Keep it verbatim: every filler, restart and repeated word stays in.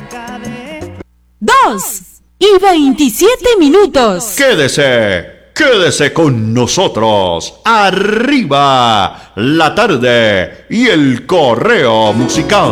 Dos y veintisiete minutos. Quédese, quédese con nosotros. Arriba la tarde y el correo musical.